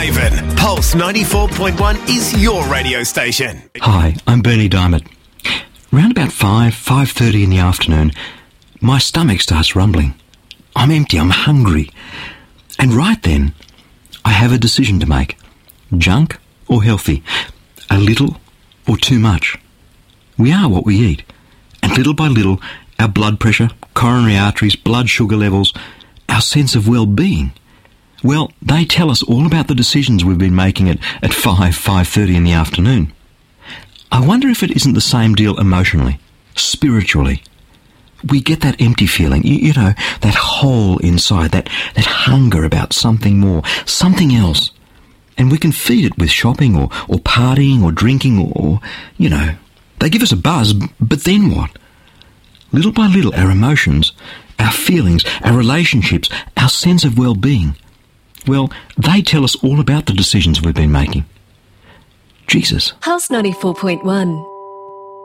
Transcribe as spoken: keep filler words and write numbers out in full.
Whitehaven. Pulse ninety-four point one is your radio station. Hi, I'm Bernie Diamond. Round about five, five thirty in the afternoon, my stomach starts rumbling. I'm empty, I'm hungry. And right then, I have a decision to make. Junk or healthy? A little or too much? We are what we eat. And little by little, our blood pressure, coronary arteries, blood sugar levels, our sense of well-being, well, they tell us all about the decisions we've been making at, at five, five thirty in the afternoon. I wonder if it isn't the same deal emotionally, spiritually. We get that empty feeling, you, you know, that hole inside, that, that hunger about something more, something else. And we can feed it with shopping or, or partying or drinking or, or, you know, they give us a buzz, but then what? Little by little, our emotions, our feelings, our relationships, our sense of well-being, well, they tell us all about the decisions we've been making. Jesus. Pulse ninety-four point one.